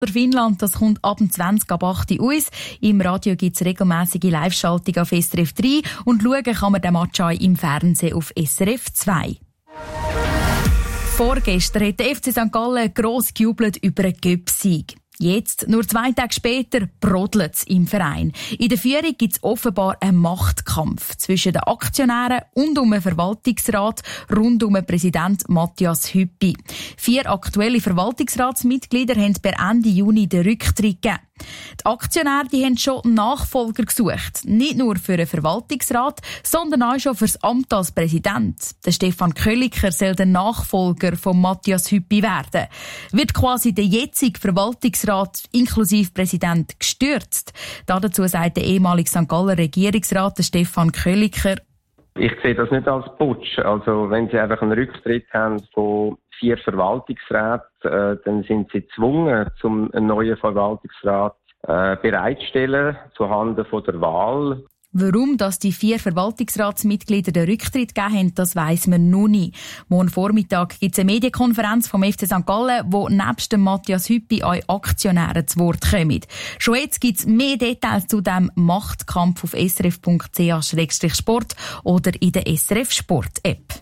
Finnland, das kommt ab 20 ab 8 Uhr aus. Im Radio gibt es regelmässige Live-Schaltung auf SRF 3 und schauen kann man den Match auch im Fernsehen auf SRF 2. Vorgestern hat der FC St. Gallen gross gejubelt über einen Göpp-Sieg. Jetzt, nur 2 Tage später, brodelt es im Verein. In der Führung gibt es offenbar einen Machtkampf zwischen den Aktionären und um den Verwaltungsrat rund um den Präsident Matthias Hüppi. 4 aktuelle Verwaltungsratsmitglieder haben per Ende Juni den Rücktritt gegeben. Die Aktionäre haben schon Nachfolger gesucht. Nicht nur für den Verwaltungsrat, sondern auch schon für das Amt als Präsident. Der Stefan Kölliker soll der Nachfolger von Matthias Hüppi werden. Wird quasi der jetzige Verwaltungsrat inklusive Präsident gestürzt? Dazu sagt der ehemalige St. Galler Regierungsrat Stefan Kölliker: Ich sehe das nicht als Putsch. Also wenn Sie einfach einen Rücktritt haben von 4 Verwaltungsräten, dann sind Sie gezwungen, einen neuen Verwaltungsrat bereitzustellen zuhanden von der Wahl. Warum dass die 4 Verwaltungsratsmitglieder den Rücktritt gegeben haben, das weiss man noch nicht. Morgen Vormittag gibt es eine Medienkonferenz vom FC St. Gallen, wo nebst dem Matthias Hüppi auch Aktionäre zu Wort kommen. Schon jetzt gibt es mehr Details zu diesem Machtkampf auf srf.ch/sport oder in der SRF Sport App.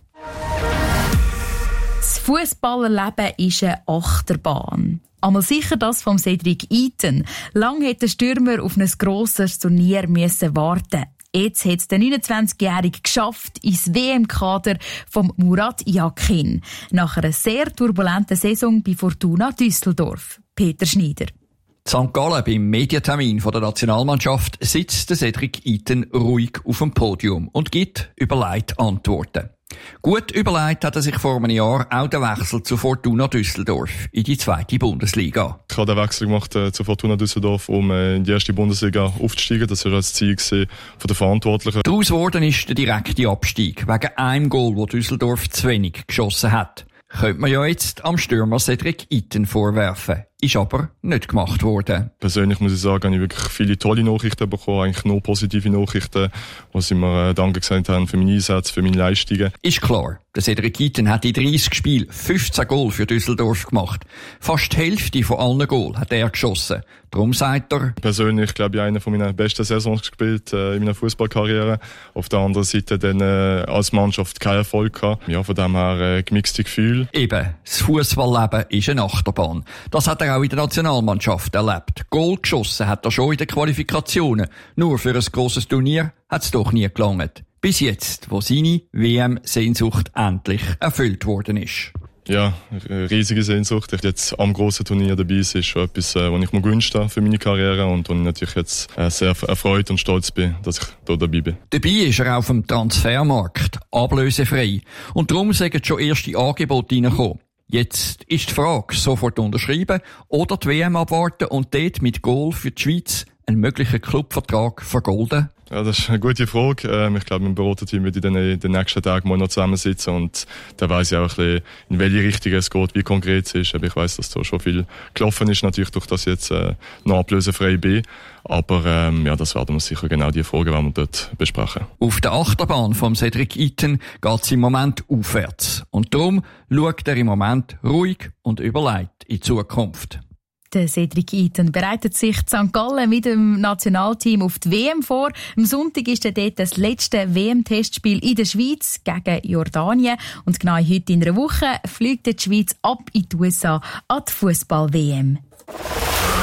Das Fußballerleben ist eine Achterbahn. Einmal sicher das von Cedric Iten. Lang hätte der Stürmer auf ein grosses Turnier warten. Jetzt hat es der 29-Jährige geschafft ins WM-Kader von Murat Yakin. Nach einer sehr turbulenten Saison bei Fortuna Düsseldorf. Peter Schneider. St. Gallen beim Medientermin der Nationalmannschaft sitzt der Cedric Iten ruhig auf dem Podium und gibt überlegt Antworten. Gut überlegt hat er sich vor einem Jahr auch den Wechsel zu Fortuna Düsseldorf in die 2. Bundesliga. Ich habe den Wechsel gemacht zu Fortuna Düsseldorf, um in die 1. Bundesliga aufzusteigen. Das war das Ziel von den Verantwortlichen. Daraus geworden ist der direkte Abstieg wegen einem Goal, das Düsseldorf zu wenig geschossen hat. Könnte man ja jetzt am Stürmer Cedric Iten vorwerfen. Ist aber nicht gemacht worden. Persönlich muss ich sagen, habe ich wirklich viele tolle Nachrichten bekommen, eigentlich nur positive Nachrichten, wo sie mir Danke gesagt haben für meinen Einsatz, für meine Leistungen. Ist klar, der Cedric Iten hat in 30 Spielen 15 Goal für Düsseldorf gemacht. Fast die Hälfte von allen Goal hat er geschossen. Darum sagt er: Persönlich, glaube ich, eine meiner besten Saisons gespielt in meiner Fußballkarriere. Auf der anderen Seite dann als Mannschaft keinen Erfolg gehabt. Ja, von dem her gemixte Gefühle. Eben, das Fußballleben ist eine Achterbahn. Das hat er auch in der Nationalmannschaft erlebt. Goal geschossen hat er schon in den Qualifikationen. Nur für ein grosses Turnier hat es doch nie gelangt. Bis jetzt, wo seine WM-Sehnsucht endlich erfüllt worden ist. Ja, eine riesige Sehnsucht. Jetzt am grossen Turnier dabei sein, ist schon etwas, was ich mir wünsche für meine Karriere und wo ich natürlich jetzt sehr erfreut und stolz bin, dass ich hier dabei bin. Dabei ist er auf dem Transfermarkt ablösefrei und darum sind schon erste Angebote reingekommen. Jetzt ist die Frage, sofort unterschreiben oder die WM abwarten und dort mit Goal für die Schweiz einen möglichen Clubvertrag vergolden? Ja, das ist eine gute Frage. Ich glaube, mein Beraterteam wird in den nächsten Tagen mal noch zusammensitzen und da weiss ich auch ein bisschen, in welche Richtung es geht, wie konkret es ist. Aber ich weiss, dass da schon viel gelaufen ist, natürlich durch das jetzt noch ablösefrei bin. Aber ja, das werden wir sicher genau die Fragen, die wir dort besprechen. Auf der Achterbahn von Cedric Iten geht es im Moment aufwärts. Und darum schaut er im Moment ruhig und überlegt in die Zukunft. Der Cedric Iten bereitet sich St. Gallen mit dem Nationalteam auf die WM vor. Am Sonntag ist dann dort das letzte WM-Testspiel in der Schweiz gegen Jordanien. Und genau heute in einer Woche fliegt die Schweiz ab in die USA an die Fußball-WM.